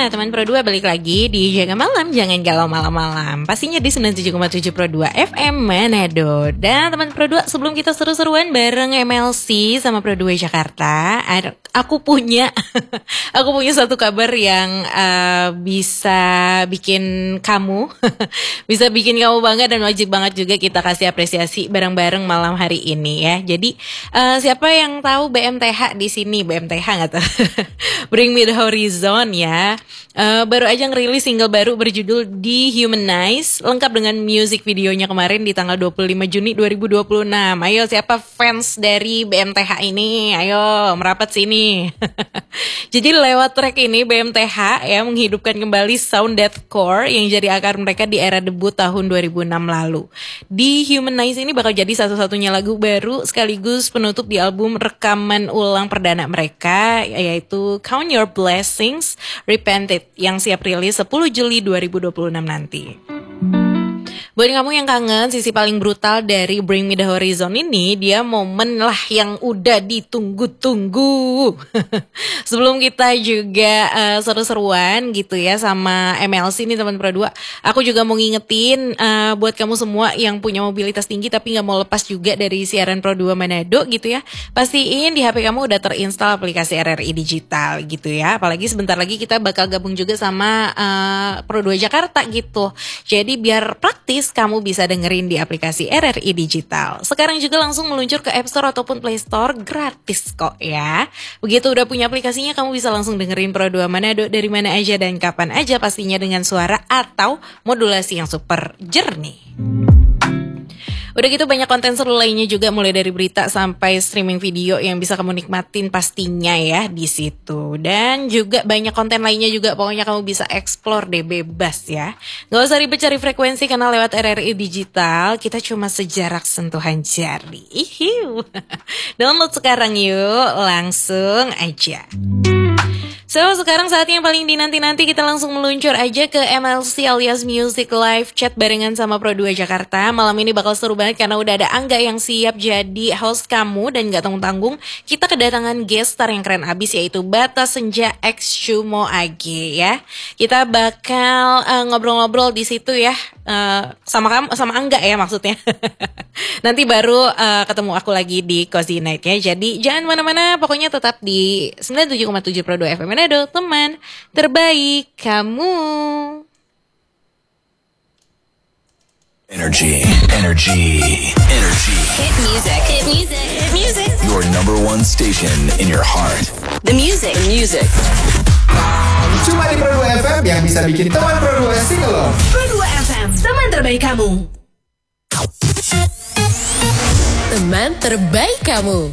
Ya, teman Pro 2 balik lagi di Jaga Malam, jangan galau malam-malam. Pastinya di 97,7 Pro 2 FM Manado. Dan teman Pro 2, sebelum kita seru-seruan bareng MLC sama Pro 2 Jakarta, aku punya satu kabar yang bisa bikin kamu bisa bikin kamu bangga dan wajib banget juga kita kasih apresiasi bareng-bareng malam hari ini ya. Jadi siapa yang tahu BMTH di sini? BMTH nggak tahu? Bring Me The Horizon ya. Baru aja ngerilis single baru berjudul Dehumanize, lengkap dengan music videonya kemarin di tanggal 25 Juni 2026. Ayo siapa fans dari BMTH ini? Ayo merapat sini. Jadi lewat track ini BMTH ya menghidupkan kembali sound deathcore yang jadi akar mereka di era debut tahun 2006 lalu. Dehumanize ini bakal jadi satu-satunya lagu baru sekaligus penutup di album rekaman ulang perdana mereka, yaitu Count Your Blessings Repented yang siap rilis 10 Juli 2026 nanti. Buat kamu yang kangen sisi paling brutal dari Bring Me The Horizon ini, dia momen lah yang udah ditunggu-tunggu. Sebelum kita juga seru-seruan gitu ya sama MLC nih teman Pro 2, aku juga mau ngingetin buat kamu semua yang punya mobilitas tinggi tapi gak mau lepas juga dari siaran Pro 2 Manado gitu ya, pastiin di HP kamu udah terinstall aplikasi RRI Digital gitu ya. Apalagi sebentar lagi kita bakal gabung juga sama Pro 2 Jakarta gitu. Jadi biar praktis kamu bisa dengerin di aplikasi RRI Digital. Sekarang juga langsung meluncur ke App Store ataupun Play Store, gratis kok ya. Begitu udah punya aplikasinya, kamu bisa langsung dengerin Pro 2 Manado dari mana aja dan kapan aja, pastinya dengan suara atau modulasi yang super jernih. Udah gitu banyak konten seru lainnya juga, mulai dari berita sampai streaming video yang bisa kamu nikmatin pastinya ya di situ. Dan juga banyak konten lainnya juga, pokoknya kamu bisa explore deh bebas ya. Gak usah ribet cari frekuensi karena lewat RRI Digital kita cuma sejarak sentuhan jari. Download sekarang yuk, langsung aja. So, sekarang saatnya yang paling dinanti-nanti, kita langsung meluncur aja ke MLC alias Music Live Chat barengan sama Pro 2 Jakarta. Malam ini bakal seru banget karena udah ada Angga yang siap jadi host kamu dan gak tanggung-tanggung kita kedatangan guest star yang keren abis, yaitu Bata Senja X Chumo AG ya. Kita bakal ngobrol-ngobrol di situ ya, sama kamu, sama Angga ya maksudnya. Nanti baru ketemu aku lagi di Cozy Night ya. Jadi jangan mana-mana, pokoknya tetap di 97,7 Pro 2 FM Manado, teman terbaik kamu. Energy. Hit music. Your number one station in your heart. The music. Cuma di Pro 2 FM yang bisa bikin teman Pro 2 sing along. Pro 2 FM, teman terbaik kamu. Teman terbaik kamu.